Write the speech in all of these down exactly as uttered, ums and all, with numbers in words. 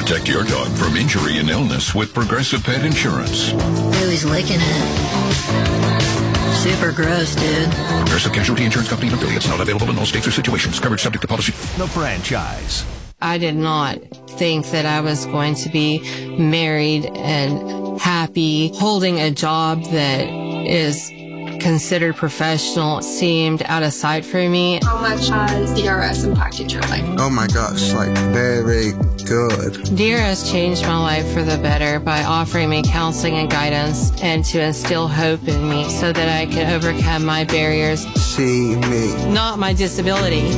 Protect your dog from injury and illness with Progressive Pet Insurance. Ooh, he's licking it. Super gross, dude. Progressive Casualty Insurance Company and affiliates. Not available in all states or situations. Coverage subject to policy. The franchise. I did not think that I was going to be married and happy. Holding a job that is considered professional seemed out of sight for me. How much has D R S impacted your life? Oh my gosh, like very good. D R S changed my life for the better by offering me counseling and guidance and to instill hope in me so that I could overcome my barriers. See me. Not my disability.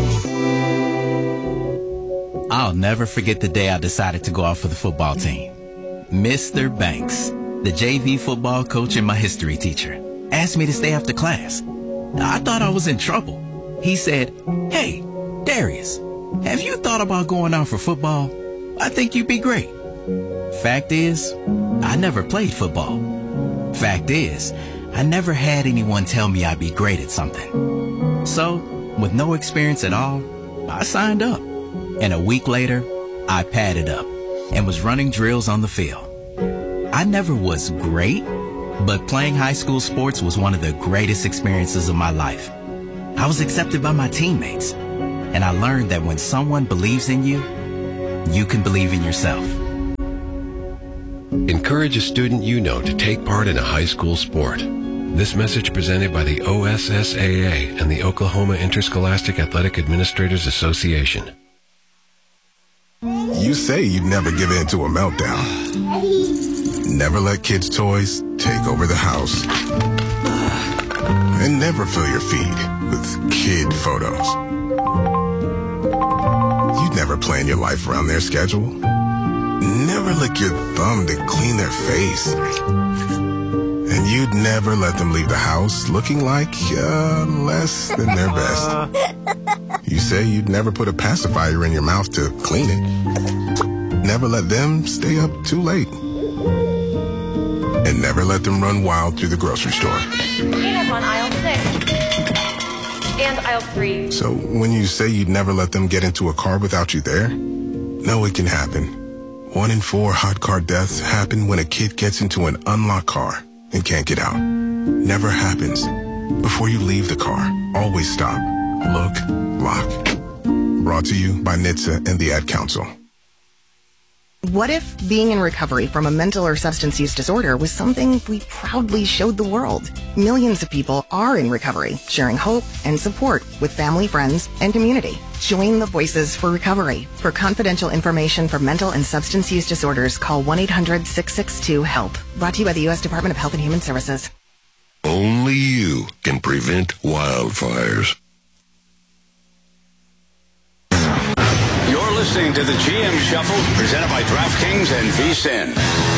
I'll never forget the day I decided to go out for the football team. Mister Banks, the J V football coach and my history teacher, asked me to stay after class. I thought I was in trouble. He said, "Hey, Darius, have you thought about going out for football? I think you'd be great." Fact is, I never played football. Fact is, I never had anyone tell me I'd be great at something. So, with no experience at all, I signed up. And a week later, I padded up and was running drills on the field. I never was great, but playing high school sports was one of the greatest experiences of my life. I was accepted by my teammates, and I learned that when someone believes in you, you can believe in yourself. Encourage a student you know to take part in a high school sport. This message presented by the O S S A A and the Oklahoma Interscholastic Athletic Administrators Association. You say you'd never give in to a meltdown. Never let kids' toys take over the house. And never fill your feed with kid photos. You'd never plan your life around their schedule. Never lick your thumb to clean their face. And you'd never let them leave the house looking like uh, less than their best. You say you'd never put a pacifier in your mouth to clean it. Never let them stay up too late. And never let them run wild through the grocery store. Peanuts on aisle six. And aisle three. So when you say you'd never let them get into a car without you there, no, it can happen. One in four hot car deaths happen when a kid gets into an unlocked car and can't get out. Never happens. Before you leave the car, always stop, look, lock. Brought to you by N H T S A and the Ad Council. What if being in recovery from a mental or substance use disorder was something we proudly showed the world? Millions of people are in recovery, sharing hope and support with family, friends, and community. Join the Voices for Recovery. For confidential information for mental and substance use disorders, call one eight hundred six six two HELP. Brought to you by the U S Department of Health and Human Services. Only you can prevent wildfires. You're listening to the G M Shuffle, presented by DraftKings and V S I N.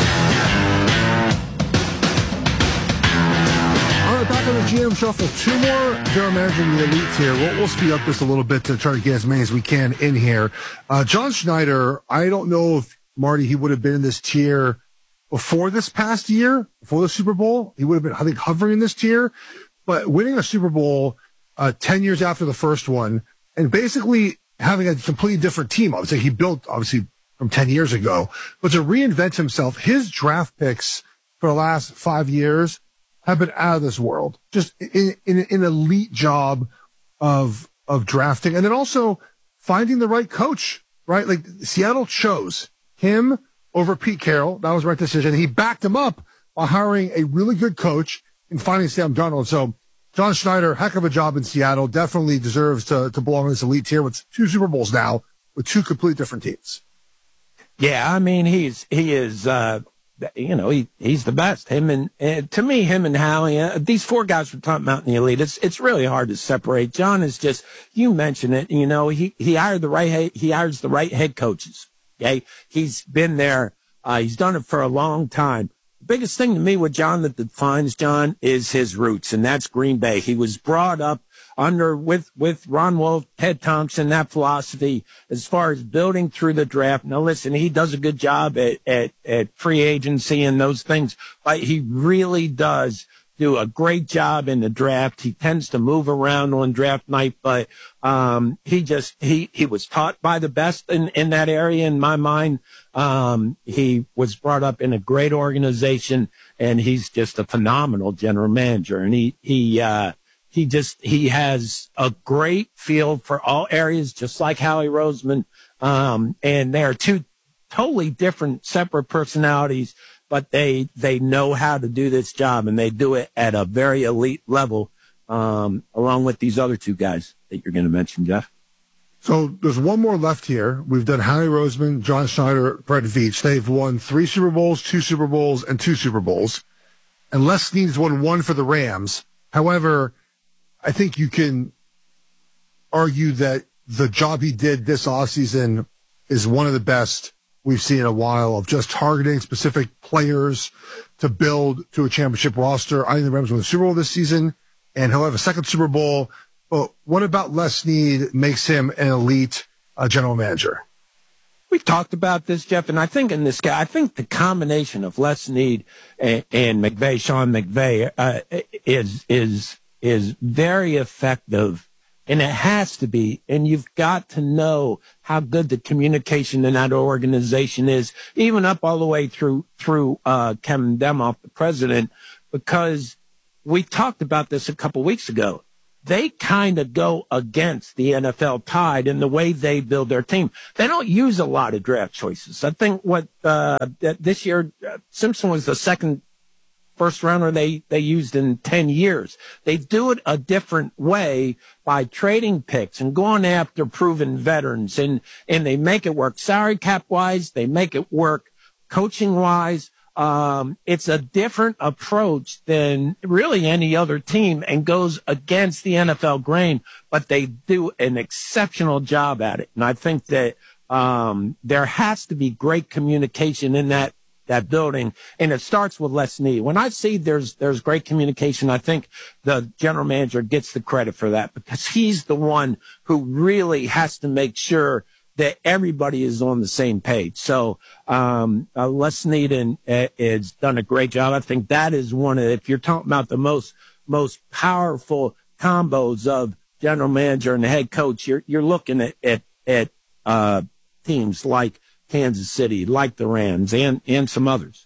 All right, back on the G M Shuffle. Two more general managing the elites here. We'll, we'll speed up this a little bit to try to get as many as we can in here. Uh, John Schneider, I don't know if, Marty, he would have been in this tier before this past year, before the Super Bowl. He would have been, I think, hovering in this tier. But winning a Super Bowl uh, ten years after the first one, and basically having a completely different team. Obviously, he built, obviously, from ten years ago. But to reinvent himself, his draft picks for the last five years have been out of this world. Just in, in, in an elite job of of drafting. And then also finding the right coach, right? Like, Seattle chose him over Pete Carroll. That was the right decision. He backed him up by hiring a really good coach and finding Sam Darnold. So, John Schneider, heck of a job in Seattle, definitely deserves to, to belong in this elite tier with two Super Bowls now with two completely different teams. Yeah, I mean, he's, he is, uh, you know, he, he's the best. Him and, uh, to me, him and Howie, uh, these four guys we're talking about in the elite, it's, it's really hard to separate. John is just, you mentioned it, you know, he, he hired the right, he hires the right head coaches. Okay. He's been there. Uh, he's done it for a long time. Biggest thing to me with John that defines John is his roots, and that's Green Bay. He was brought up under with with Ron Wolf, Ted Thompson, that philosophy as far as building through the draft. Now, listen, he does a good job at at, at free agency and those things, but he really does do a great job in the draft. He tends to move around on draft night, but um, he just he he was taught by the best in, in that area. In my mind, um, he was brought up in a great organization, and he's just a phenomenal general manager. And he he uh, he just he has a great feel for all areas, just like Howie Roseman. Um, and they are two totally different, separate personalities, but they they know how to do this job, and they do it at a very elite level, um, along with these other two guys that you're going to mention, Jeff. So there's one more left here. We've done Howie Roseman, John Schneider, Brett Veach. They've won three Super Bowls, two Super Bowls, and two Super Bowls. And Les Snead's won one for the Rams. However, I think you can argue that the job he did this offseason is one of the best we've seen in a while, of just targeting specific players to build to a championship roster. I think the Rams won the Super Bowl this season, and he'll have a second Super Bowl. But what about Les Snead makes him an elite uh, general manager? We talked about this, Jeff, and I think in this guy, I think the combination of Les Snead and, and McVay, Sean McVay, uh, is is is very effective. And it has to be. And you've got to know how good the communication in that organization is, even up all the way through, through, uh, Kevin Demoff, the president, because we talked about this a couple weeks ago. They kind of go against the N F L tide in the way they build their team. They don't use a lot of draft choices. I think what, uh, this year, uh, Simpson was the second first rounder they, they used in ten years. They do it a different way by trading picks and going after proven veterans, and, and they make it work salary cap wise. They make it work coaching wise. Um, it's a different approach than really any other team and goes against the N F L grain, but they do an exceptional job at it. And I think that, um, there has to be great communication in that that building, and it starts with Les Snead. When I see there's there's great communication, I think the general manager gets the credit for that, because he's the one who really has to make sure that everybody is on the same page. So um uh, Les Snead and, uh, has done a great job. I think that is one of, if you're talking about the most most powerful combos of general manager and the head coach, you're you're looking at at, at uh teams like Kansas City, like the Rams, and, and some others.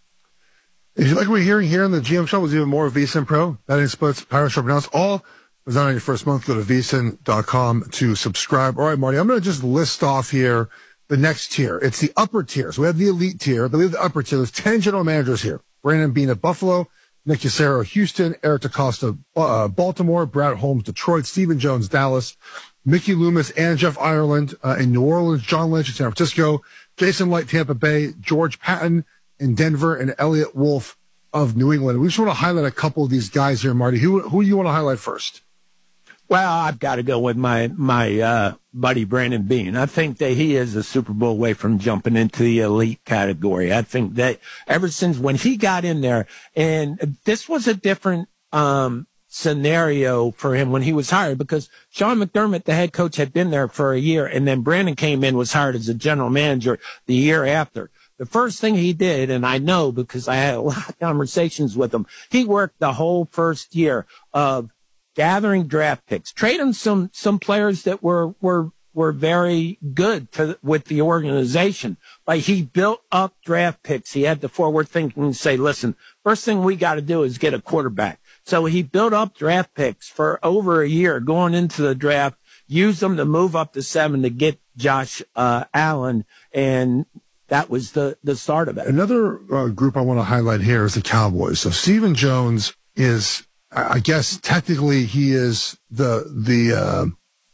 If you like what we're hearing here on the G M Show, was even more of VSiN Pro. Betting splits, power sharp announced. All was on your first month. Go to V S I N dot com to subscribe. All right, Marty, I'm going to just list off here the next tier. It's the upper tier. So we have the elite tier. I believe the upper tier. There's ten general managers here. Brandon Beane at Buffalo, Nick Cassero, Houston, Eric DeCosta, uh, Baltimore, Brad Holmes, Detroit, Stephen Jones, Dallas, Mickey Loomis and Jeff Ireland uh, in New Orleans, John Lynch in San Francisco, Jason Light, Tampa Bay, George Patton in Denver, and Elliot Wolf of New England. We just want to highlight a couple of these guys here, Marty. Who who do you want to highlight first? Well, I've got to go with my my uh, buddy Brandon Beane. I think that he is a Super Bowl away from jumping into the elite category. I think that ever since when he got in there, and this was a different um scenario for him when he was hired, because Sean McDermott, the head coach, had been there for a year, and then Brandon came in, was hired as a general manager the year after. The first thing he did, and I know because I had a lot of conversations with him, he worked the whole first year of gathering draft picks, trading some some players that were were were very good to, with the organization. Like, he built up draft picks. He had the forward thinking and say, listen, first thing we got to do is get a quarterback. So he built up draft picks for over a year going into the draft, used them to move up to seven to get Josh uh, Allen, and that was the, the start of it. Another uh, group I want to highlight here is the Cowboys. So Stephen Jones is, I guess technically he is the the uh,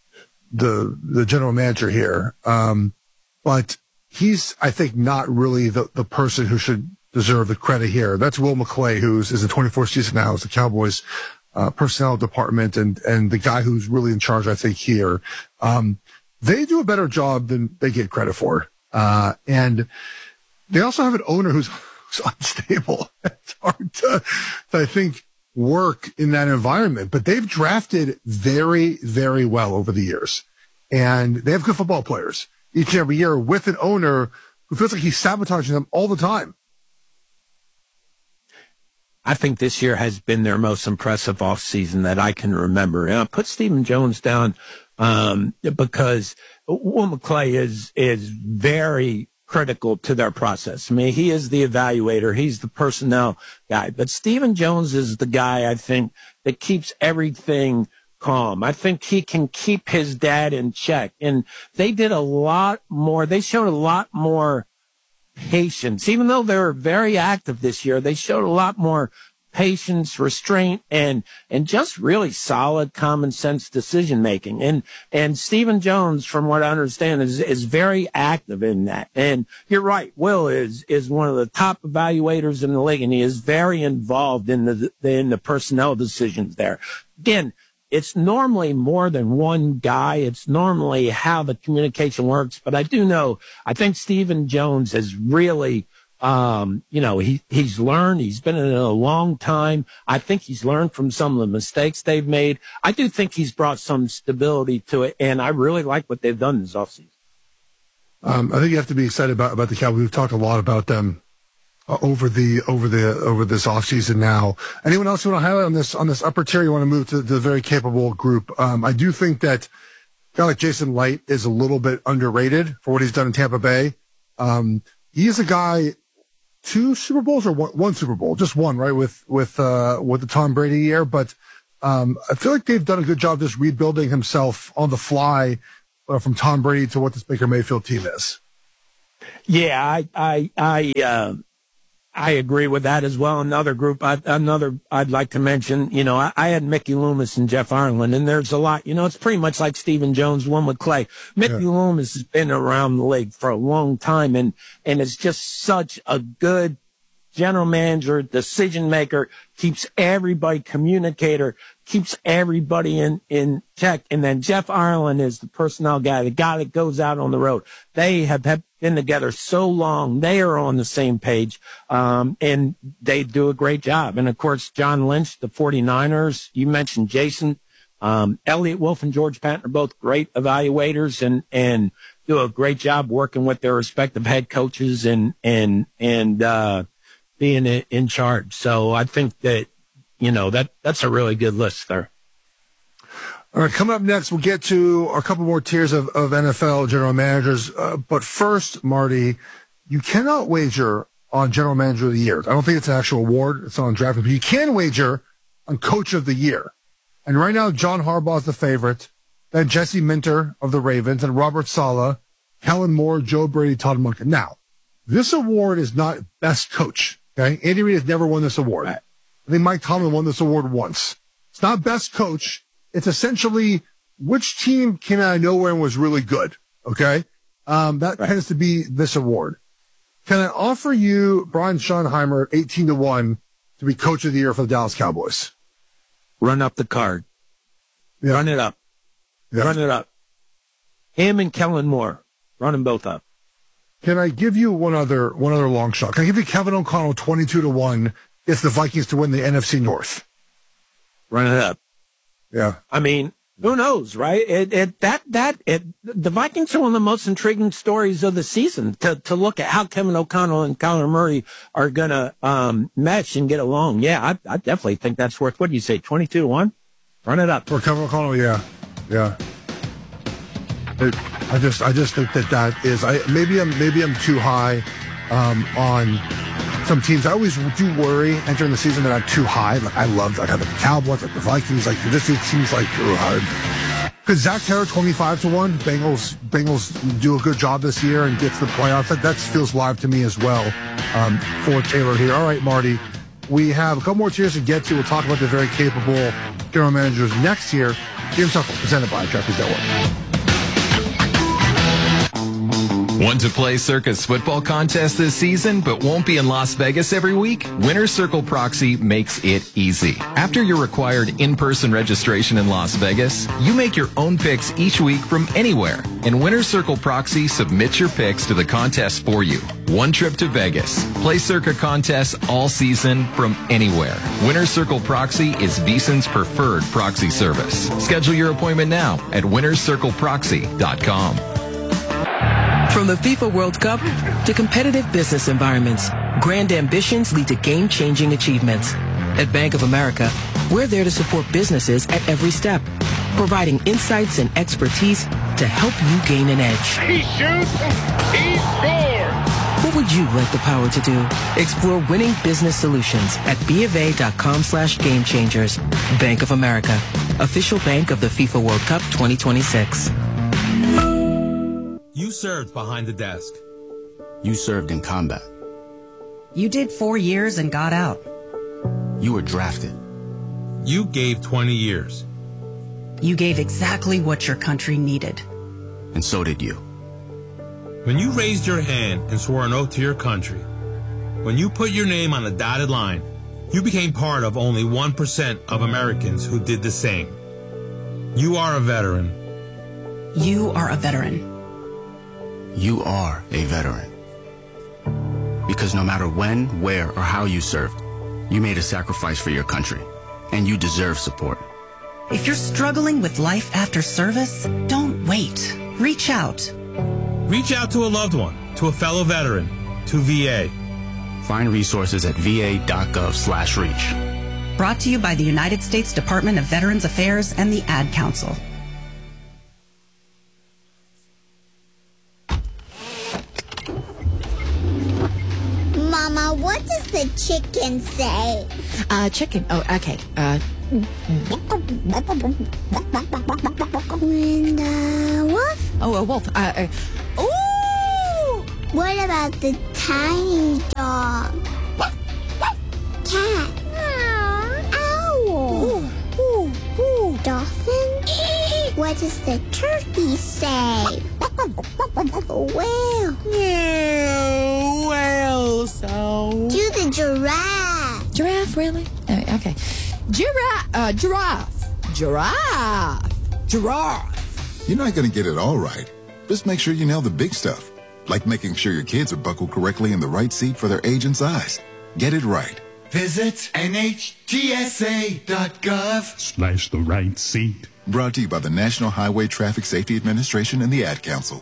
the the general manager here, um, but he's, I think, not really the, the person who should deserve the credit here. That's Will McClay, who's is the twenty-fourth season now as the Cowboys uh, personnel department, and and the guy who's really in charge, I think, here. Um, they do a better job than they get credit for, uh, and they also have an owner who's, who's unstable. It's hard to, to, I think, work in that environment, but they've drafted very, very well over the years, and they have good football players each and every year with an owner who feels like he's sabotaging them all the time. I think this year has been their most impressive offseason that I can remember. And I put Stephen Jones down um, because Will McClay is is very critical to their process. I mean, he is the evaluator. He's the personnel guy. But Stephen Jones is the guy, I think, that keeps everything calm. I think he can keep his dad in check. And they did a lot more. They showed a lot more patience. Even though they were very active this year, they showed a lot more patience, restraint, and and just really solid common sense decision making. And and Stephen Jones, from what I understand, is is very active in that. And you're right, Will is is one of the top evaluators in the league, and he is very involved in the in the personnel decisions there. Again, it's normally more than one guy. It's normally how the communication works. But I do know, I think Stephen Jones has really, um, you know, he, he's learned. He's been in it a long time. I think he's learned from some of the mistakes they've made. I do think he's brought some stability to it. And I really like what they've done this offseason. Um, I think you have to be excited about, about the Cowboys. We've talked a lot about them Uh, over the over the over this offseason now. Anyone else you want to highlight on this on this upper tier? You want to move to the very capable group? Um, I do think that a guy like Jason Light is a little bit underrated for what he's done in Tampa Bay. Um, he is a guy, two Super Bowls or one, one Super Bowl, just one, right? With with uh, with the Tom Brady year, but um, I feel like they've done a good job just rebuilding himself on the fly uh, from Tom Brady to what this Baker Mayfield team is. Yeah, I I I. Uh... I agree with that as well. Another group, I, another I'd like to mention, you know, I, I had Mickey Loomis and Jeff Ireland, and there's a lot, you know, it's pretty much like Stephen Jones, Will McClay. Mickey yeah. Loomis has been around the league for a long time, and, and is just such a good general manager, decision maker, keeps everybody communicator, keeps everybody in, in check. And then Jeff Ireland is the personnel guy, the guy that goes out on the road. They have, have been together so long. They are on the same page. Um, and they do a great job. And of course, John Lynch, the 49ers, you mentioned Jason, um, Elliott Wolf and George Patton are both great evaluators and, and do a great job working with their respective head coaches and, and, and, uh, being in charge. So I think that, you know, that that's a really good list there. All right, coming up next, we'll get to a couple more tiers of, of N F L general managers. Uh, but first, Marty, you cannot wager on general manager of the year. I don't think it's an actual award. It's on draft, but you can wager on coach of the year. And right now, John Harbaugh is the favorite. Then Jesse Minter of the Ravens and Robert Saleh, Kellen Moore, Joe Brady, Todd Monken. Now, this award is not best coach. Okay, Andy Reid has never won this award. I think Mike Tomlin won this award once. It's not best coach. It's essentially which team came out of nowhere and was really good. Okay, um, that right. tends to be this award. Can I offer you Brian Schottenheimer at eighteen to one to be coach of the year for the Dallas Cowboys? Run up the card. Yeah. Run it up. Yeah. Run it up. Him and Kellen Moore. Run them both up. Can I give you one other one other long shot? Can I give you Kevin O'Connell twenty-two to one if the Vikings to win the N F C North? Run it up. Yeah. I mean, who knows, right? It, it, that, that, it, the Vikings are one of the most intriguing stories of the season to, to look at how Kevin O'Connell and Kyler Murray are going to, um, mesh and get along. Yeah, I, I definitely think that's worth, what do you say, twenty-two to one? Run it up. For Kevin O'Connell, yeah. Yeah. It, I just, I just think that that is, I, maybe I'm, maybe I'm too high, um, on some teams. I always do worry entering the season that I'm too high. Like I love, like I have the Cowboys, like the Vikings, like this seems like too hard. Could Zach Taylor twenty-five to one? Bengals, Bengals do a good job this year and get to the playoffs. That, that feels live to me as well, um, for Taylor here. All right, Marty, we have a couple more tiers to get to. We'll talk about the very capable general managers next year. G M Shuffle, presented by DraftKings Network. Want to play Circa's football contest this season, but won't be in Las Vegas every week? Winner's Circle Proxy makes it easy. After your required in-person registration in Las Vegas, you make your own picks each week from anywhere. And Winner's Circle Proxy submits your picks to the contest for you. One trip to Vegas. Play Circa contests all season from anywhere. Winner's Circle Proxy is VSiN's preferred proxy service. Schedule your appointment now at winners circle proxy dot com. From the FIFA World Cup to competitive business environments, grand ambitions lead to game-changing achievements. At Bank of America, we're there to support businesses at every step, providing insights and expertise to help you gain an edge. He shoots, he scores! What would you like the power to do? Explore winning business solutions at BofA.com slash game changers. Bank of America, official bank of the FIFA World Cup twenty twenty-six. You served behind the desk. You served in combat. You did four years and got out. You were drafted. You gave twenty years. You gave exactly what your country needed. And so did you. When you raised your hand and swore an oath to your country, when you put your name on a dotted line, you became part of only one percent of Americans who did the same. You are a veteran. You are a veteran. You are a veteran. Because no matter when, where, or how you served, you made a sacrifice for your country, and you deserve support. If you're struggling with life after service, don't wait. Reach out. Reach out to a loved one, to a fellow veteran, to V A. Find resources at va.gov slash reach. Brought to you by the United States Department of Veterans Affairs and the Ad Council. Mama, what does the chicken say? Uh, chicken. Oh, okay. Uh. And the wolf? Oh, a wolf. Uh, uh, ooh! What about the tiny dog? Cat? Owl? Ooh, ooh, ooh. Dolphin? What does the turkey say? Whale? Yeah, whale. So. Do the giraffe. Giraffe, really? Uh, okay. Giraffe. Uh, giraffe. Giraffe. Giraffe. You're not going to get it all right. Just make sure you nail the big stuff, like making sure your kids are buckled correctly in the right seat for their age and size. Get it right. Visit N H T S A dot gov slash the right seat. Brought to you by the National Highway Traffic Safety Administration and the Ad Council.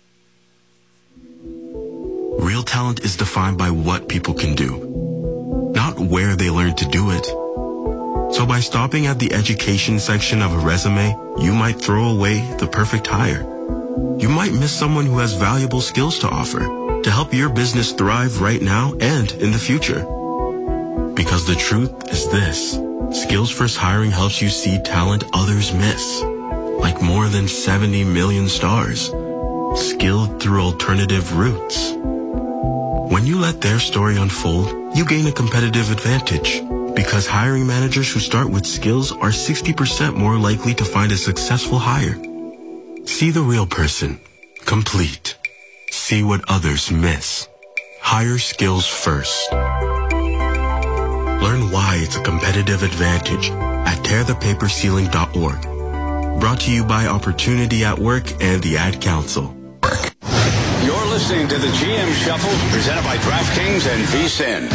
Real talent is defined by what people can do, not where they learn to do it. So by stopping at the education section of a resume, you might throw away the perfect hire. You might miss someone who has valuable skills to offer to help your business thrive right now and in the future. Because the truth is this. Skills First Hiring helps you see talent others miss, like more than seventy million stars, skilled through alternative routes. When you let their story unfold, you gain a competitive advantage, because hiring managers who start with skills are sixty percent more likely to find a successful hire. See the real person, complete. See what others miss. Hire skills first. Learn why it's a competitive advantage at tear the paper ceiling dot org. Brought to you by Opportunity at Work and the Ad Council. You're listening to the G M Shuffle, presented by DraftKings and V S I N.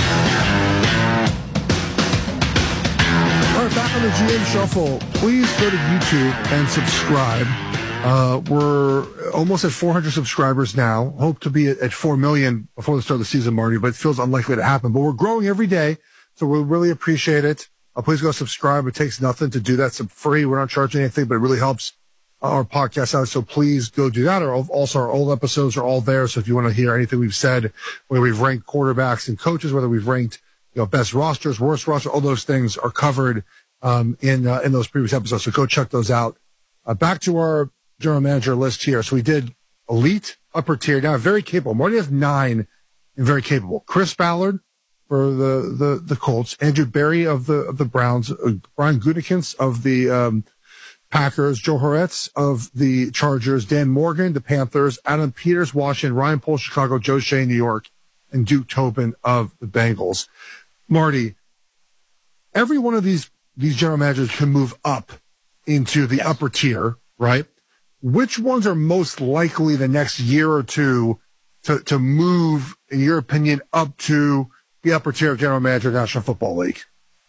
All right, back on the G M Shuffle. Please go to YouTube and subscribe. Uh, we're almost at four hundred subscribers now. Hope to be at, at four million before the start of the season, Marty, but it feels unlikely to happen. But we're growing every day, so we really appreciate it. Uh, please go subscribe. It takes nothing to do that. It's free. We're not charging anything, but it really helps our podcast out. So please go do that. Or also, our old episodes are all there. So if you want to hear anything we've said, whether we've ranked quarterbacks and coaches, whether we've ranked, you know, best rosters, worst rosters, all those things are covered um, in uh, in those previous episodes. So go check those out. Uh, back to our general manager list here. So we did elite, upper tier. Now very capable. Marty has nine and very capable. Chris Ballard for the the the Colts, Andrew Berry of the of the Browns, uh, Brian Gutekunst of the um, Packers, Joe Horetz of the Chargers, Dan Morgan, the Panthers, Adam Peters, Washington, Ryan Poles, Chicago, Joe Shea, New York, and Duke Tobin of the Bengals. Marty, every one of these these general managers can move up into the yes. upper tier, right? Which ones are most likely the next year or two to, to move, in your opinion, up to the upper tier of general manager of the National Football League?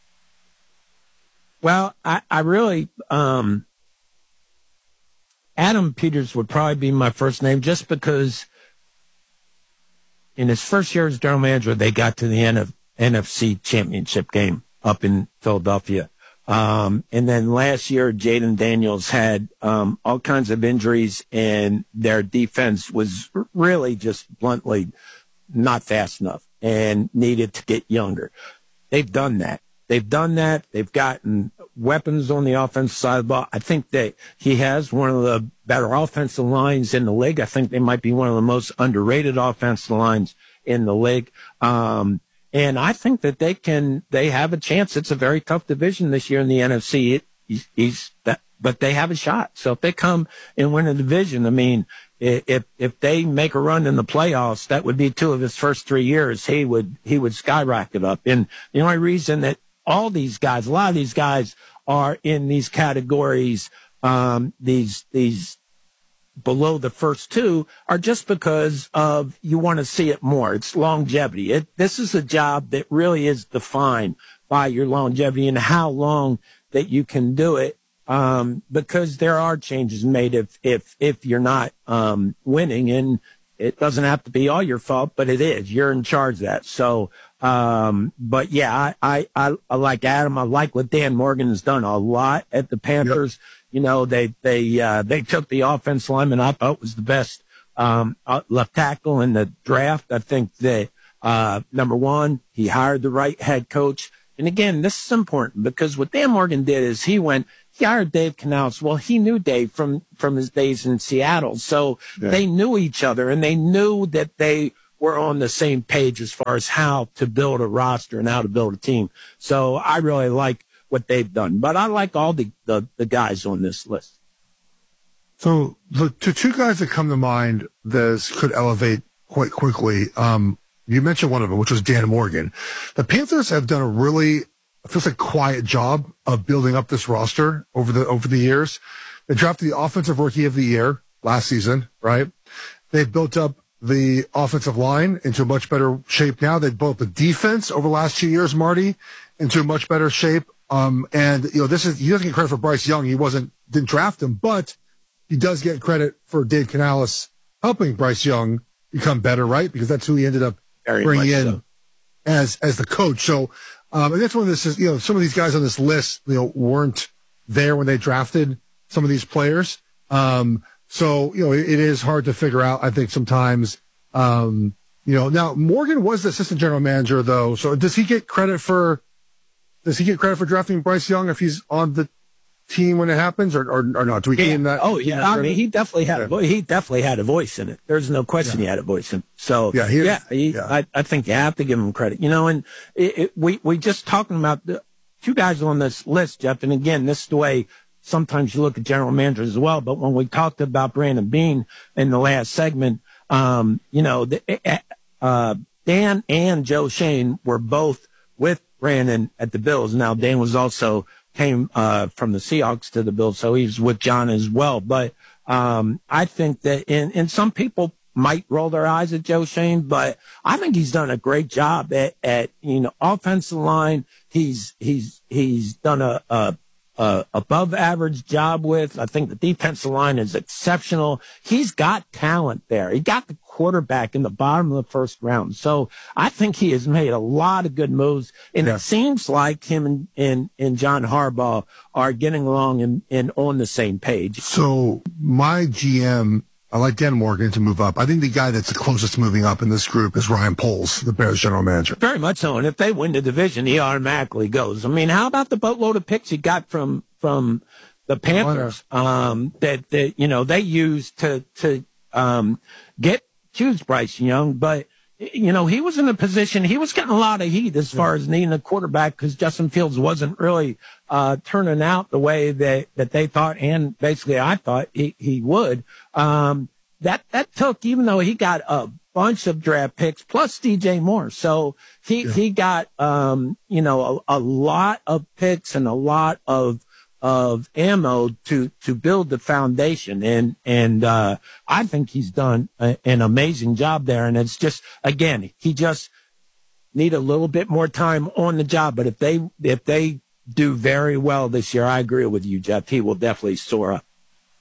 Well, I, I really, um, Adam Peters would probably be my first name, just because in his first year as general manager, they got to the N F C championship game. up in Philadelphia. Um, and then last year, Jaden Daniels had um, all kinds of injuries, and their defense was really just bluntly not fast enough and needed to get younger. They've done that. They've done that. They've gotten weapons on the offensive side of the ball. I think that he has one of the better offensive lines in the league. I think they might be one of the most underrated offensive lines in the league. Um, And I think that they can, they have a chance. It's a very tough division this year in the N F C. It, he's, he's that, but they have a shot. So if they come and win a division, I mean, if, if they make a run in the playoffs, that would be two of his first three years. He would, he would skyrocket up. And the only reason that all these guys, a lot of these guys are in these categories, um, these, these, below the first two are just because of you want to see it more. It's longevity. It, this is a job that really is defined by your longevity and how long that you can do it. Um, because there are changes made if, if, if you're not, um, winning, and it doesn't have to be all your fault, but it is. You're in charge of that. So, um, but yeah, I, I, I, I like Adam. I like what Dan Morgan has done a lot at the Panthers. Yep. You know, they, they, uh, they took the offensive lineman I thought was the best, um, left tackle in the draft. I think that, uh, number one, he hired the right head coach. And again, this is important because what Dan Morgan did is he went, he hired Dave Canales. Well, he knew Dave from, from his days in Seattle. So yeah. They knew each other, and they knew that they were on the same page as far as how to build a roster and how to build a team. So I really like what they've done, but I like all the, the, the guys on this list. So the, the two guys that come to mind that could elevate quite quickly, um, you mentioned one of them, which was Dan Morgan. The Panthers have done a really, it feels like, quiet job of building up this roster over the, over the years. They drafted the offensive rookie of the year last season, right? They've built up the offensive line into a much better shape now. They've built the defense over the last two years, Marty, into a much better shape. Um, and, you know, this is, he doesn't get credit for Bryce Young. He wasn't, didn't draft him, but he does get credit for Dave Canales helping Bryce Young become better, right? Because that's who he ended up Very bringing in so. as, as the coach. So, um, and that's one of this is, you know, some of these guys on this list, you know, weren't there when they drafted some of these players. Um, so, you know, it, it is hard to figure out, I think, sometimes, um, you know, now Morgan was the assistant general manager though. So does he get credit for, Does he get credit for drafting Bryce Young if he's on the team when it happens, or or, or not? Do we yeah. gain that? Oh yeah, I mean he definitely had yeah. a vo- he definitely had a voice in it. There's no question yeah. he had a voice in it. So yeah, he, yeah, he, yeah. I, I think you have to give him credit. You know, and it, it, we we just talking about the two guys on this list, Jeff. And again, this is the way sometimes you look at general managers as well. But when we talked about Brandon Beane in the last segment, um, you know, the, uh, Dan and Joe Shane were both with Brandon at the Bills. Now, Dan was also came uh from the Seahawks to the Bills, so he's with John as well. But um I think that, and, and some people might roll their eyes at Joe Shane, but I think he's done a great job at, at you know, offensive line. He's he's he's done a, a, a above average job with. I think the defensive line is exceptional. He's got talent there. He got the quarterback in the bottom of the first round. So I think he has made a lot of good moves. And yeah. it seems like him and, and, and John Harbaugh are getting along and, and on the same page. So my G M, I like Dan Morgan to move up. I think the guy that's the closest to moving up in this group is Ryan Poles, the Bears general manager. Very much so. And if they win the division, he automatically goes. I mean, how about the boatload of picks he got from, from the Panthers, um, that, that, you know, they used to, to, um, get, choose Bryce Young, but, you know, he was in a position, he was getting a lot of heat as far as needing a quarterback because Justin Fields wasn't really uh turning out the way that, that they thought, and basically I thought he, he would. Um, that, that took, even though he got a bunch of draft picks plus D J Moore. So he, yeah. he got, um, you know, a, a lot of picks and a lot of, of ammo to, to build the foundation. And, and, uh, I think he's done a, an amazing job there. And it's just, again, he just need a little bit more time on the job. But if they, if they do very well this year, I agree with you, Jeff. He will definitely soar up.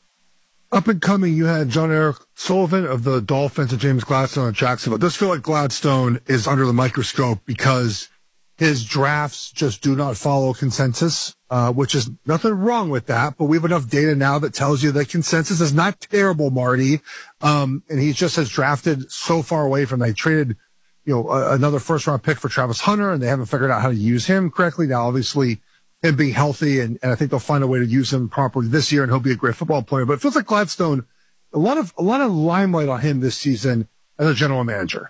Up and coming, you had John Eric Sullivan of the Dolphins and James Gladstone of Jacksonville. It does feel like Gladstone is under the microscope because his drafts just do not follow consensus, uh, which is nothing wrong with that. But we have enough data now that tells you that consensus is not terrible, Marty. Um, and he just has drafted so far away from, they traded, you know, a, another first round pick for Travis Hunter, and they haven't figured out how to use him correctly. Now, obviously, him being healthy, and, and I think they'll find a way to use him properly this year, and he'll be a great football player. But it feels like Gladstone, a lot of, a lot of limelight on him this season as a general manager.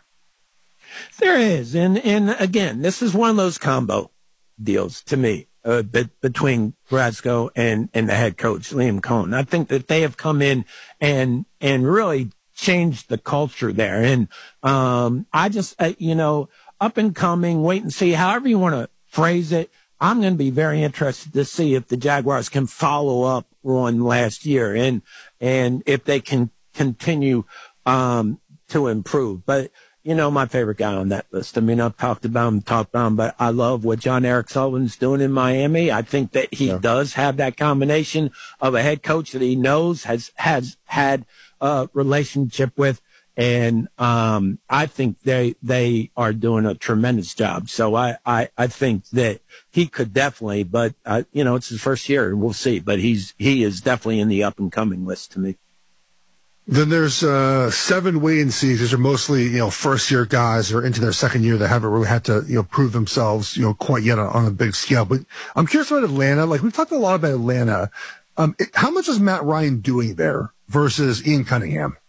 There is. And, and again, this is one of those combo deals to me, uh, be, between Gradsko and, and the head coach, Liam Cohen. I think that they have come in and, and really changed the culture there. And, um, I just, uh, you know, up and coming, wait and see, however you want to phrase it. I'm going to be very interested to see if the Jaguars can follow up on last year and, and if they can continue, um, to improve. But, you know, my favorite guy on that list, I mean, I've talked about him, talked about him, but I love what John Eric Sullivan's doing in Miami. I think that he yeah. does have that combination of a head coach that he knows, has, has had a relationship with. And, um, I think they, they are doing a tremendous job. So I, I, I think that he could definitely, but, uh, you know, it's his first year and we'll see, but he's, he is definitely in the up and coming list to me. Then there's, uh, seven wait and sees. These are mostly, you know, first year guys or into their second year that haven't really had to, you know, prove themselves, you know, quite yet on, on a big scale. But I'm curious about Atlanta. Like we've talked a lot about Atlanta. Um, it, how much is Matt Ryan doing there versus Ian Cunningham?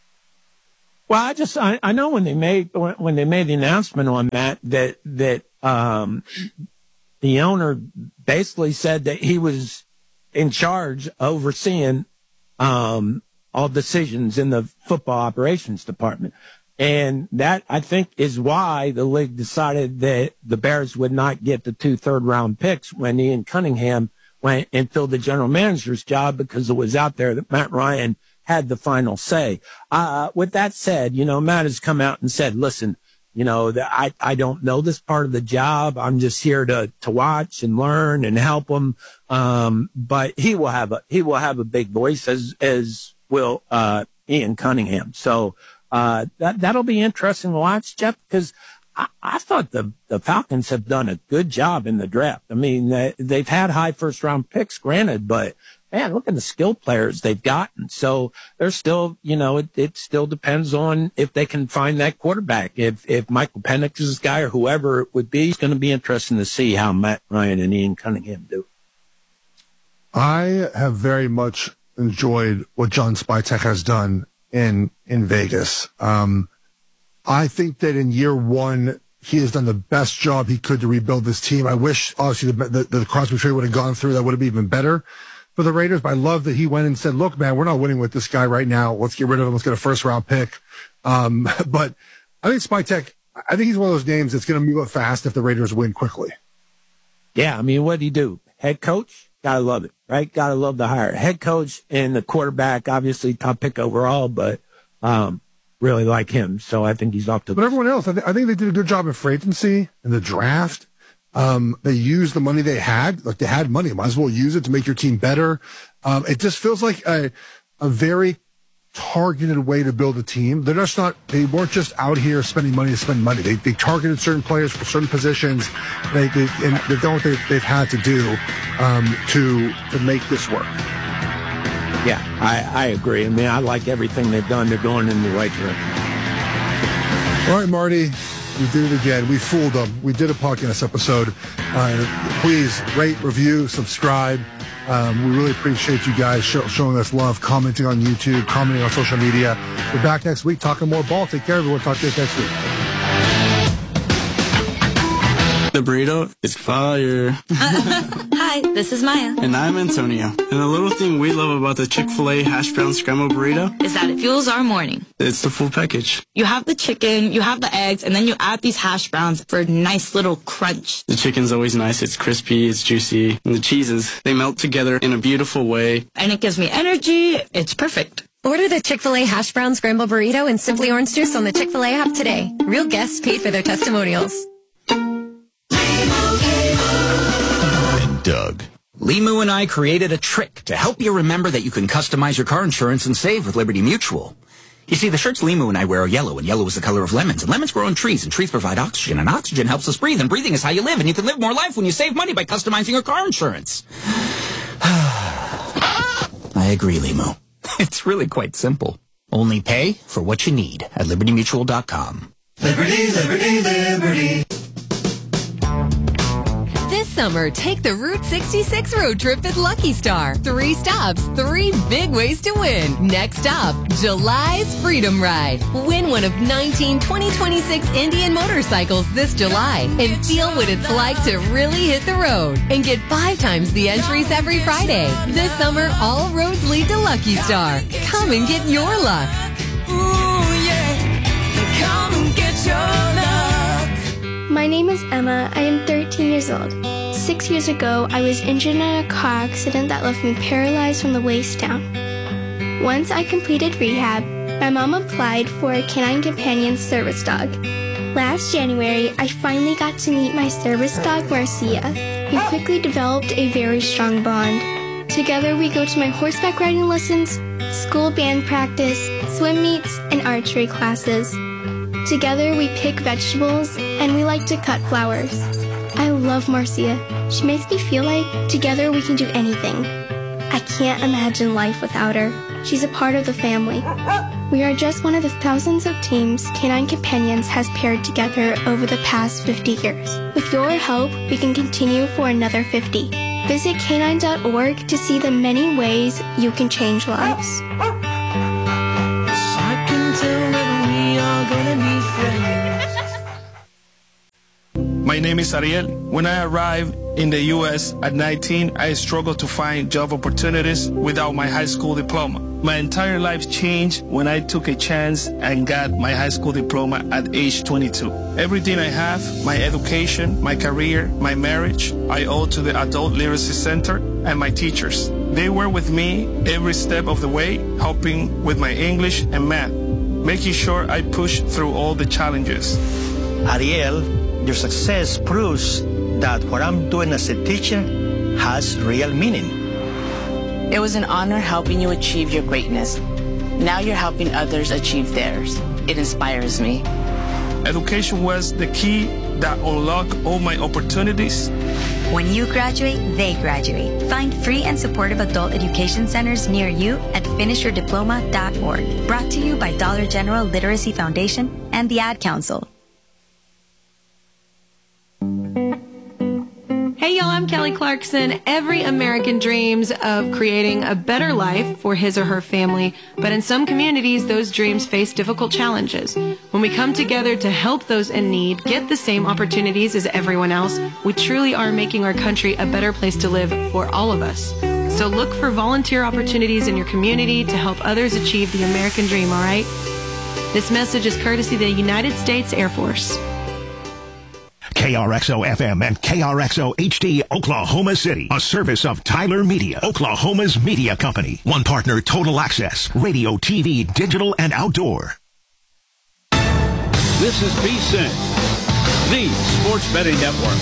Well, I just, I, I know when they made, when, when they made the announcement on that, that, that, um, the owner basically said that he was in charge overseeing, um, all decisions in the football operations department. And that, I think, is why the league decided that the Bears would not get the two third round picks when Ian Cunningham went and filled the general manager's job, because it was out there that Matt Ryan had the final say. Uh, with that said, you know, Matt has come out and said, listen, you know, that I, I don't know this part of the job. I'm just here to, to watch and learn and help him. Um, but he will have a, he will have a big voice, as, as will, uh, Ian Cunningham. So, uh, that, that'll be interesting to watch, Jeff, because I, I thought the, the Falcons have done a good job in the draft. I mean, they, they've had high first round picks, granted, but man, look at the skill players they've gotten. So there's still, you know, it, it still depends on if they can find that quarterback. If, if Michael Penix is this guy or whoever it would be, it's going to be interesting to see how Matt Ryan and Ian Cunningham do. I have very much enjoyed what John Spytek has done in, in Vegas. Um, I think that in year one, he has done the best job he could to rebuild this team. I wish, obviously, the, the, the Crosby trade would have gone through. That would have been even better for the Raiders, but I love that he went and said, look, man, we're not winning with this guy right now. Let's get rid of him. Let's get a first round pick. Um, but I think Spytek, I think he's one of those names that's going to move up fast if the Raiders win quickly. Yeah. I mean, what did he do? Head coach? Gotta love it, right? Gotta love the hire. Head coach and the quarterback, obviously top pick overall, but, um, really like him. So I think he's off to. But everyone else, I, th- I think they did a good job in free agency and the draft. Um, they used the money they had, like they had money, might as well use it to make your team better. Um, it just feels like a, a very targeted way to build a team. They're just not, they weren't just out here spending money to spend money. They, they targeted certain players for certain positions. They, they, and they've done what they, they've had to do, um, to, to make this work. Yeah, I, I agree. I mean, I like everything they've done. They're going in the right direction. All right, Marty. We did it again. We fooled them. We did a podcast episode. Uh, please rate, review, subscribe. Um, we really appreciate you guys show, showing us love, commenting on YouTube, commenting on social media. We're back next week talking more ball. Take care, everyone. Talk to you next week. The burrito is fire. Hi, this is Maya. And I'm Antonio. And the little thing we love about the Chick-fil-A hash brown scrambled burrito is that it fuels our morning. It's the full package. You have the chicken, you have the eggs, and then you add these hash browns for a nice little crunch. The chicken's always nice. It's crispy, it's juicy. And the cheeses, they melt together in a beautiful way. And it gives me energy. It's perfect. Order the Chick-fil-A hash brown scrambled burrito and Simply Orange Juice on the Chick-fil-A app today. Real guests paid for their testimonials. Doug. Limu and I created a trick to help you remember that you can customize your car insurance and save with Liberty Mutual. You see, the shirts Limu and I wear are yellow, and yellow is the color of lemons, and lemons grow on trees, and trees provide oxygen, and oxygen helps us breathe, and breathing is how you live, and you can live more life when you save money by customizing your car insurance. I agree, Limu. It's really quite simple. Only pay for what you need at Liberty Mutual dot com. Liberty, Liberty, Liberty. This summer, take the Route sixty-six road trip at Lucky Star. Three stops, three big ways to win. Next stop, July's Freedom Ride. Win one of nineteen twenty twenty-six Indian motorcycles this July and feel what it's like to really hit the road. And get five times the entries every Friday. This summer, all roads lead to Lucky Star. Come and get your luck. Ooh, yeah. Come and get your luck. My name is Emma. I am thirteen years old. Six years ago, I was injured in a car accident that left me paralyzed from the waist down. Once I completed rehab, my mom applied for a Canine Companion service dog. Last January, I finally got to meet my service dog, Marcia. We quickly developed a very strong bond. Together, we go to my horseback riding lessons, school band practice, swim meets, and archery classes. Together, we pick vegetables, and we like to cut flowers. I love Marcia. She makes me feel like together we can do anything. I can't imagine life without her. She's a part of the family. We are just one of the thousands of teams Canine Companions has paired together over the past fifty years. With your help, we can continue for another fifty. Visit canine dot org to see the many ways you can change lives. I can tell that we are gonna be friends. My name is Ariel. When I arrived in the U S at nineteen, I struggled to find job opportunities without my high school diploma. My entire life changed when I took a chance and got my high school diploma at age twenty-two. Everything I have, my education, my career, my marriage, I owe to the Adult Literacy Center and my teachers. They were with me every step of the way, helping with my English and math, making sure I pushed through all the challenges. Ariel, your success proves that what I'm doing as a teacher has real meaning. It was an honor helping you achieve your greatness. Now you're helping others achieve theirs. It inspires me. Education was the key that unlocked all my opportunities. When you graduate, they graduate. Find free and supportive adult education centers near you at finish your diploma dot org. Brought to you by Dollar General Literacy Foundation and the Ad Council. Hey y'all, I'm Kelly Clarkson. Every American dreams of creating a better life for his or her family, but in some communities, those dreams face difficult challenges. When we come together to help those in need get the same opportunities as everyone else, we truly are making our country a better place to live for all of us. So look for volunteer opportunities in your community to help others achieve the American dream, all right? This message is courtesy of the United States Air Force. K R X O F M and K R X O H D Oklahoma City, a service of Tyler Media, Oklahoma's media company. One partner, Total Access, radio, T V, digital, and outdoor. This is V S I N, the Sports Betting Network.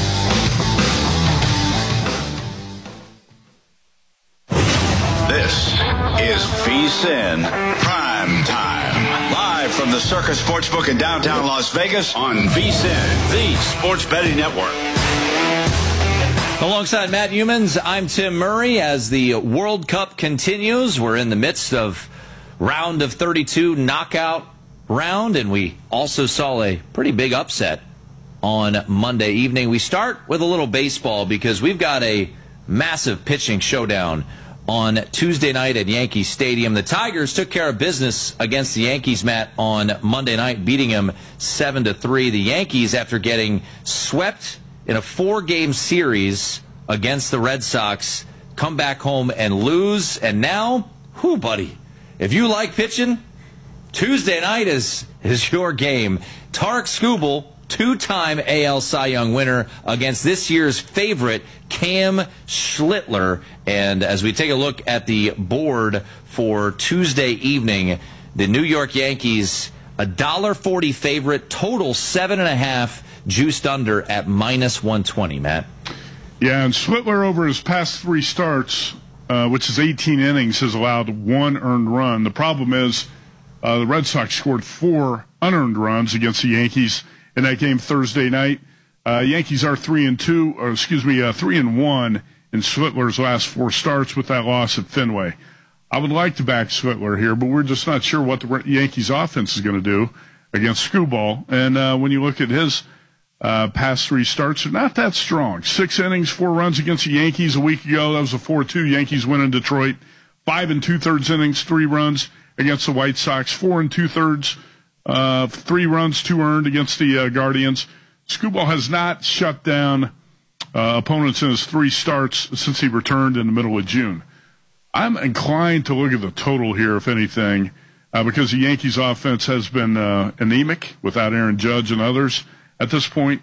This is V S I N Prime Time. Live from the Circus Sportsbook in downtown Las Vegas on V S I N, the Sports Betting Network. Alongside Matt Humans, I'm Tim Murray. As the World Cup continues, we're in the midst of round of thirty-two knockout round, and we also saw a pretty big upset on Monday evening. We start with a little baseball because we've got a massive pitching showdown on Tuesday night at Yankee Stadium. The Tigers took care of business against the Yankees, Matt, on Monday night, beating them seven to three. The Yankees, after getting swept in a four-game series against the Red Sox, come back home and lose. And now, whew, buddy, if you like pitching, Tuesday night is, is your game. Tarek Skubal, two-time A L Cy Young winner, against this year's favorite, Cam Schlittler. And as we take a look at the board for Tuesday evening, the New York Yankees, a one dollar forty favorite, total seven and a half, juiced under at minus one twenty, Matt. Yeah, and Schlittler over his past three starts, uh, which is eighteen innings, has allowed one earned run. The problem is Uh, the Red Sox scored four unearned runs against the Yankees in that game Thursday night. Uh, Yankees are three and two, or excuse me, uh, three and one in Slittler's last four starts with that loss at Fenway. I would like to back Slittler here, but we're just not sure what the Yankees offense is going to do against Skubal. And uh, when you look at his uh, past three starts, they're not that strong. Six innings, four runs against the Yankees a week ago. That was a four two Yankees win in Detroit. Five and two-thirds innings, three runs against the White Sox. Four and two-thirds, uh, three runs, two earned against the uh, Guardians. Skubal has not shut down uh, opponents in his three starts since he returned in the middle of June. I'm inclined to look at the total here, if anything, uh, because the Yankees' offense has been uh, anemic without Aaron Judge and others at this point.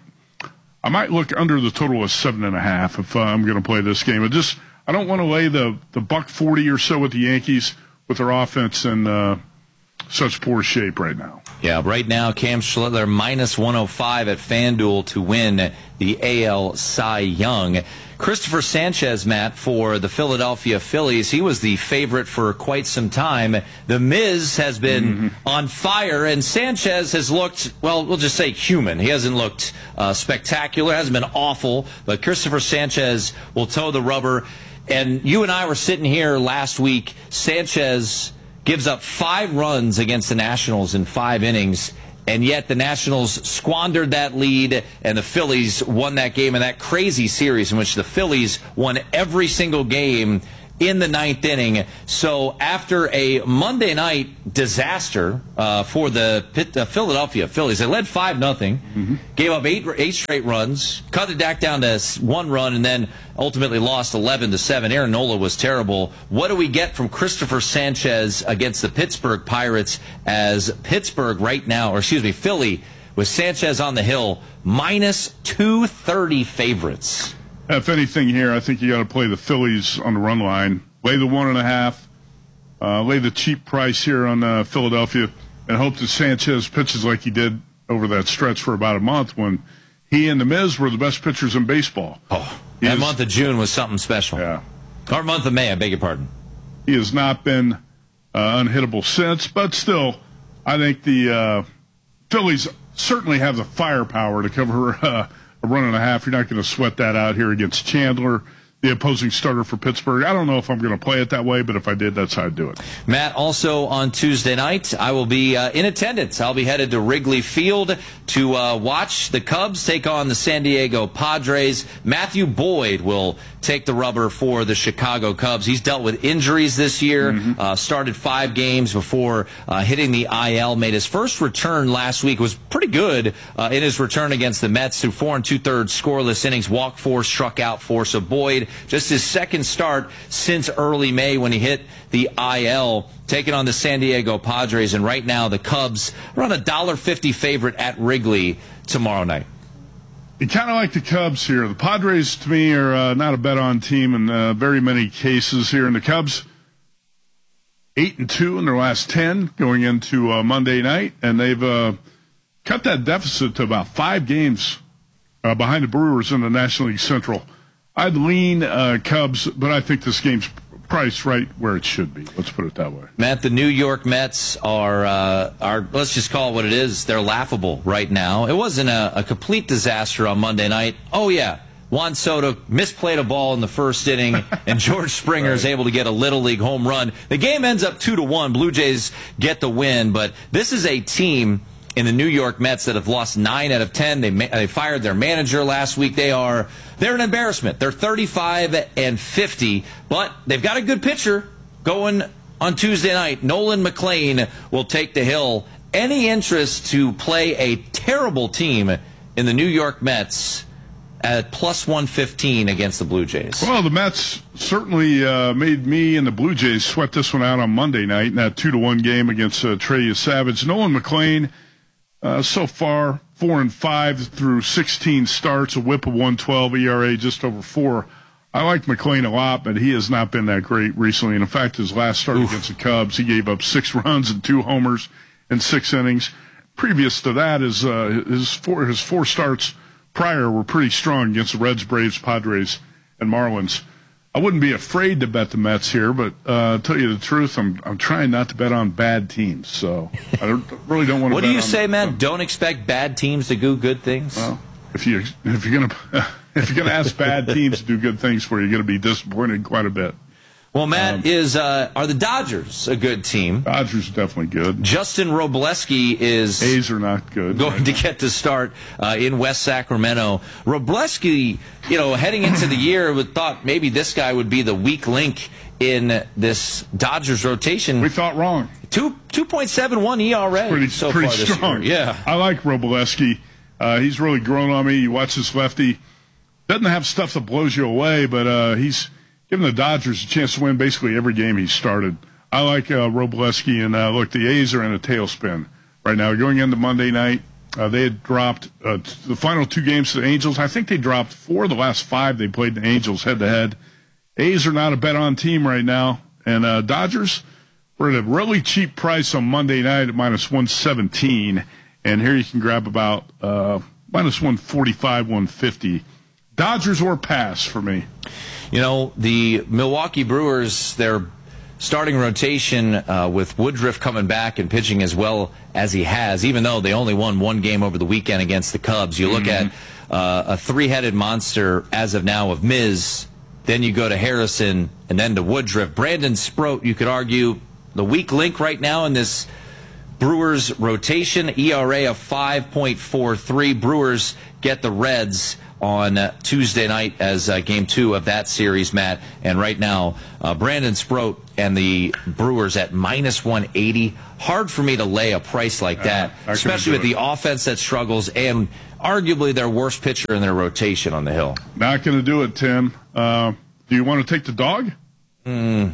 I might look under the total of seven and a half if uh, I'm going to play this game. I just I don't want to lay the the buck forty or so with the Yankees with their offense in uh, such poor shape right now. Yeah, right now, Cam Schlittler minus one oh five at FanDuel to win the A L Cy Young. Christopher Sanchez, Matt, for the Philadelphia Phillies, he was the favorite for quite some time. The Miz has been mm-hmm. on fire, and Sanchez has looked, well, we'll just say human. He hasn't looked uh, spectacular, hasn't been awful, but Christopher Sanchez will toe the rubber. And you and I were sitting here last week. Sanchez gives up five runs against the Nationals in five innings, and yet the Nationals squandered that lead, and the Phillies won that game in that crazy series in which the Phillies won every single game in the ninth inning. So after a Monday night disaster uh, for the Pitt, uh, Philadelphia Phillies, they led five nothing, mm-hmm. gave up eight eight straight runs, cut it back down to one run, and then ultimately lost eleven to seven. Aaron Nola was terrible. What do we get from Christopher Sanchez against the Pittsburgh Pirates as Pittsburgh right now, or excuse me, Philly, with Sanchez on the hill, minus two thirty favorites? If anything here, I think you got to play the Phillies on the run line. Lay the one and a half. Uh, lay the cheap price here on uh, Philadelphia, and hope that Sanchez pitches like he did over that stretch for about a month when he and the Miz were the best pitchers in baseball. Oh, he that is, month of June was something special. Yeah. Or month of May, I beg your pardon. He has not been uh, unhittable since, but still, I think the uh, Phillies certainly have the firepower to cover uh, a run and a half. You're not going to sweat that out here against Chandler, the opposing starter for Pittsburgh. I don't know if I'm going to play it that way, but if I did, that's how I'd do it. Matt, also on Tuesday night, I will be uh, in attendance. I'll be headed to Wrigley Field to uh, watch the Cubs take on the San Diego Padres. Matthew Boyd will take the rubber for the Chicago Cubs. He's dealt with injuries this year, mm-hmm. uh, started five games before uh, hitting the I L, made his first return last week, was pretty good uh, in his return against the Mets through four and two-thirds scoreless innings, walked four, struck out four. So Boyd, just his second start since early May when he hit the I L, taking on the San Diego Padres. And right now the Cubs are on a one dollar fifty favorite at Wrigley tomorrow night. You kind of like the Cubs here. The Padres, to me, are uh, not a bet-on team in uh, very many cases here. And the Cubs, eight and two in their last ten going into uh, Monday night, and they've uh, cut that deficit to about five games uh, behind the Brewers in the National League Central. I'd lean uh, Cubs, but I think this game's priced right where it should be. Let's put it that way. Matt, the New York Mets are, uh, are let's just call it what it is. They're laughable right now. It wasn't a, a complete disaster on Monday night. Oh, yeah. Juan Soto misplayed a ball in the first inning, and George Springer is right. able to get a Little League home run. The game ends up two to one. Blue Jays get the win, but this is a team in the New York Mets that have lost nine out of ten. They they fired their manager last week. They are they're an embarrassment. They're thirty-five and fifty, but they've got a good pitcher going on Tuesday night. Nolan McLean will take the hill. Any interest to play a terrible team in the New York Mets at plus one fifteen against the Blue Jays? Well, the Mets certainly uh, made me and the Blue Jays sweat this one out on Monday night in that two to one game against uh, Trey Savage. Nolan McLean, Uh, so far, four and five through sixteen starts, a whip of one twelve, E R A just over four. I like McLean a lot, but he has not been that great recently. And in fact, his last start Oof. against the Cubs, he gave up six runs and two homers in six innings. Previous to that, his uh, his four his four starts prior were pretty strong against the Reds, Braves, Padres, and Marlins. I wouldn't be afraid to bet the Mets here, but uh, to tell you the truth, I'm I'm trying not to bet on bad teams. So I don't, really don't want to. What bet do you on say, them. man? Don't expect bad teams to do good things. Well, if you if you're gonna if you're gonna ask bad teams to do good things for you, you're gonna be disappointed quite a bit. Well, Matt, Um, is uh, are the Dodgers a good team? Dodgers are definitely good. Justin Robleski is A's are not good. going right to now. get to start uh, in West Sacramento. Robleski, you know, heading into the year, would thought maybe this guy would be the weak link in this Dodgers rotation. We thought wrong. Two two point seven one E R A Pretty so pretty far this strong. year. Yeah, I like Robleski. Uh, he's really grown on me. You watch this lefty. Doesn't have stuff that blows you away, but uh, he's giving the Dodgers a chance to win basically every game he's started. I like uh, Robleski, and uh, look, the A's are in a tailspin right now. Going into Monday night, uh, they had dropped uh, t- the final two games to the Angels. I think they dropped four of the last five they played the Angels head-to-head. A's are not a bet-on team right now, and uh, Dodgers were at a really cheap price on Monday night at minus one seventeen, and here you can grab about uh, minus one forty-five, one fifty. Dodgers or pass for me. you know, the Milwaukee Brewers, their starting rotation uh, with Woodruff coming back and pitching as well as he has, even though they only won one game over the weekend against the Cubs. You look mm-hmm. at uh, a three-headed monster as of now of Miz, then you go to Harrison, and then to Woodruff. Brandon Sproat, you could argue, the weak link right now in this Brewers rotation, E R A of five point four three. Brewers get the Reds on uh, Tuesday night as uh, game two of that series, Matt. And right now, uh, Brandon Sproat and the Brewers at minus one eighty. Hard for me to lay a price like that, uh, especially with it. the offense that struggles and arguably their worst pitcher in their rotation on the hill. Not going to do it, Tim. Uh, do you want to take the dog? Mm,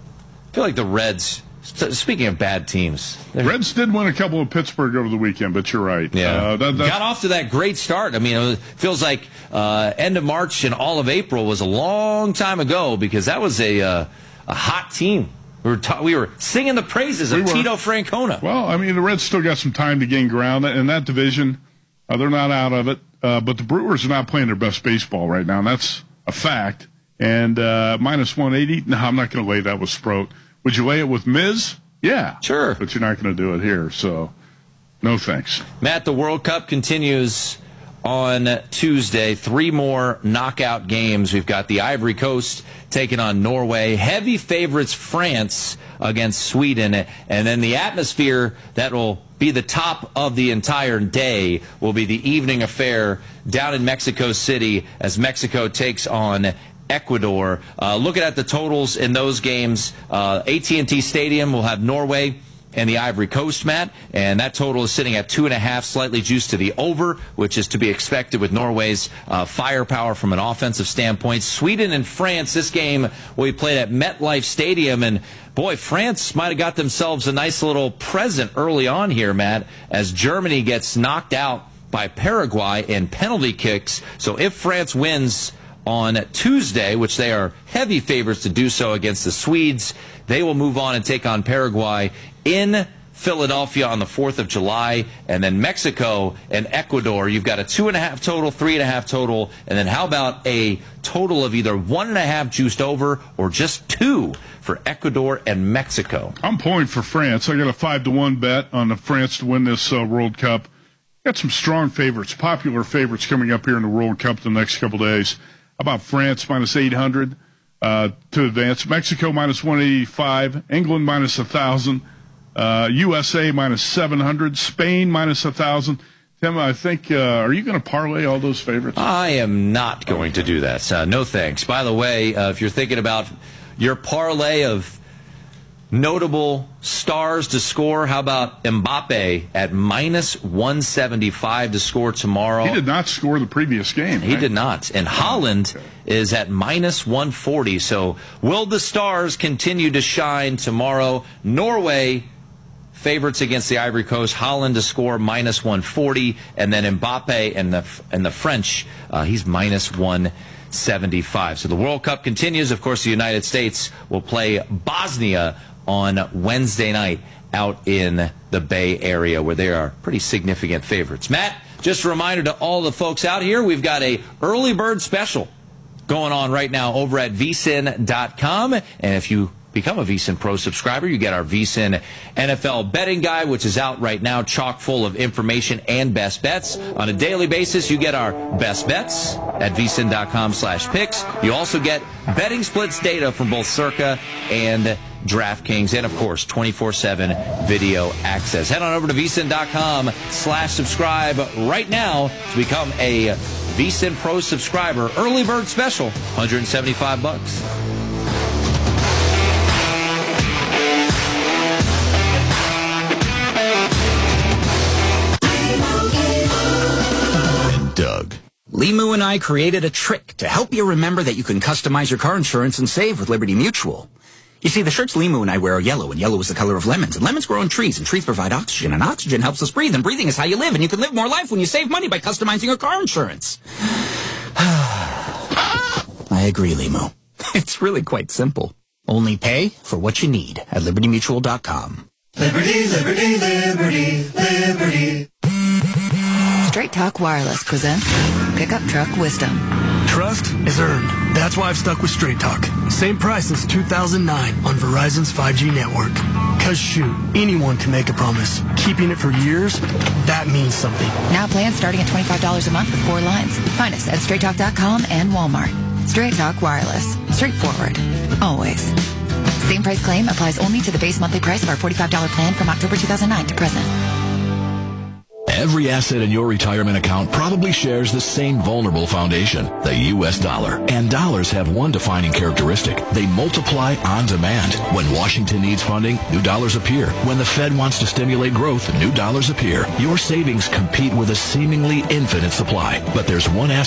I feel like the Reds... Speaking of bad teams, Reds did win a couple of Pittsburgh over the weekend, but you're right. Yeah, uh, that, got off to that great start. I mean, it feels like uh, end of March and all of April was a long time ago because that was a uh, a hot team. We were ta- we were singing the praises of we Tito Francona. Well, I mean, the Reds still got some time to gain ground in that division. Uh, they're not out of it, uh, but the Brewers are not playing their best baseball right now, and that's a fact. And uh, minus one eighty, no, I'm not going to lay that with Sproat. Would you lay it with Miz? Yeah. Sure. But you're not going to do it here, so no thanks. Matt, the World Cup continues on Tuesday. Three more knockout games. We've got the Ivory Coast taking on Norway. Heavy favorites France against Sweden. And then the atmosphere that will be the top of the entire day will be the evening affair down in Mexico City as Mexico takes on Ecuador. Uh, looking at the totals in those games, uh, A T and T Stadium will have Norway and the Ivory Coast, Matt, and that total is sitting at two and a half, slightly juiced to the over, which is to be expected with Norway's uh, firepower from an offensive standpoint. Sweden and France, this game will be played at MetLife Stadium, and boy, France might have got themselves a nice little present early on here, Matt, as Germany gets knocked out by Paraguay in penalty kicks. So if France wins on Tuesday, which they are heavy favorites to do so against the Swedes, they will move on and take on Paraguay in Philadelphia on the fourth of July. And then Mexico and Ecuador, you've got a two and a half total, three and a half total, and then how about a total of either one and a half juiced over or just two for Ecuador and Mexico? I'm pulling for France. I got a five to one bet on the France to win this uh, World Cup. Got some strong favorites, popular favorites coming up here in the World Cup the next couple days. How about France minus eight hundred uh, to advance? Mexico minus one eighty-five. England minus one thousand. Uh, U S A minus seven hundred. Spain minus one thousand. Tim, I think, uh, are you going to parlay all those favorites? I am not going to do that. Uh, no thanks. By the way, uh, if you're thinking about your parlay of notable stars to score, how about Mbappe at minus one seventy-five to score tomorrow? He did not score the previous game. He right? did not. And Haaland okay. is at minus one forty. So will the stars continue to shine tomorrow? Norway favorites against the Ivory Coast. Haaland to score minus one forty. And then Mbappe and the, and the French, uh, he's minus one seventy-five. So the World Cup continues. Of course, the United States will play Bosnia on Wednesday night out in the Bay Area where they are pretty significant favorites. Matt, just a reminder to all the folks out here, we've got a early bird special going on right now over at V S I N dot com. And if you become a V S I N Pro subscriber, you get our V S I N N F L betting guide, which is out right now, chock full of information and best bets. On a daily basis, you get our best bets at V S I N dot com slash picks. You also get betting splits data from both Circa and DraftKings, and of course, twenty-four seven video access. Head on over to V S I N dot com slash subscribe right now to become a V S I N Pro subscriber. Early bird special, one hundred seventy-five bucks. Doug. Limu and I created a trick to help you remember that you can customize your car insurance and save with Liberty Mutual. You see, the shirts Limu and I wear are yellow, and yellow is the color of lemons, and lemons grow on trees, and trees provide oxygen, and oxygen helps us breathe, and breathing is how you live, and you can live more life when you save money by customizing your car insurance. I agree, Limu. It's really quite simple. Only pay for what you need at Liberty Mutual dot com. Liberty, liberty, liberty, liberty. Straight Talk Wireless presents Pickup Truck Wisdom. Trust is earned. That's why I've stuck with Straight Talk. Same price since two thousand nine on Verizon's five G network. Cause shoot, anyone can make a promise. Keeping it for years, that means something. Now plans starting at twenty-five dollars a month with four lines. Find us at straight talk dot com and Walmart. Straight Talk Wireless. Straightforward. Always. Same price claim applies only to the base monthly price of our forty-five dollars plan from October two thousand nine to present. Every asset in your retirement account probably shares the same vulnerable foundation, the U S dollar. And dollars have one defining characteristic. They multiply on demand. When Washington needs funding, new dollars appear. When the Fed wants to stimulate growth, new dollars appear. Your savings compete with a seemingly infinite supply. But there's one asset